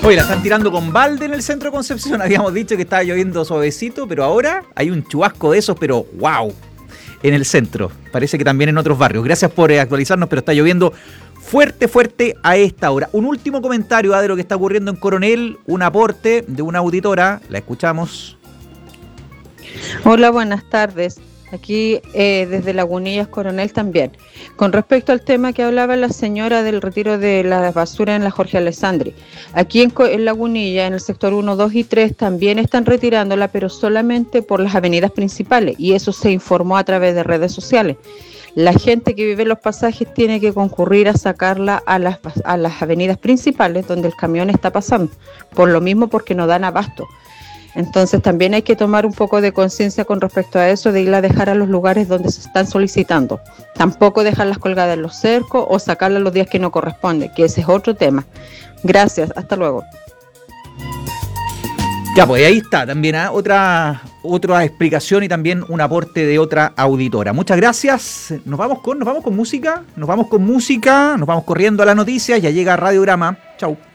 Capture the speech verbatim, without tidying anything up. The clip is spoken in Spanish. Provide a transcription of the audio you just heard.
Oye, la están tirando con balde en el centro de Concepción. Habíamos dicho que estaba lloviendo suavecito, pero ahora hay un chubasco de esos, pero wow, en el centro. Parece que también en otros barrios. Gracias por eh, actualizarnos, pero está lloviendo fuerte, fuerte a esta hora. Un último comentario, de lo que está ocurriendo en Coronel, un aporte de una auditora. La escuchamos. Hola, buenas tardes. Aquí eh, desde Lagunillas, Coronel también. Con respecto al tema que hablaba la señora del retiro de la basura en la Jorge Alessandri, aquí en, en Lagunilla, en el sector uno, dos y tres, también están retirándola, pero solamente por las avenidas principales, y eso se informó a través de redes sociales. La gente que vive en los pasajes tiene que concurrir a sacarla a las, a las avenidas principales donde el camión está pasando, por lo mismo porque no dan abasto. Entonces también hay que tomar un poco de conciencia con respecto a eso, de irla a dejar a los lugares donde se están solicitando. Tampoco dejarlas colgadas en los cercos o sacarlas los días que no corresponde, que ese es otro tema. Gracias, hasta luego. Ya, pues ahí está también ¿eh? otra, otra explicación y también un aporte de otra auditora. Muchas gracias. Nos vamos con, nos vamos con música, nos vamos con música, nos vamos corriendo a las noticias, ya llega Radiograma. Chau.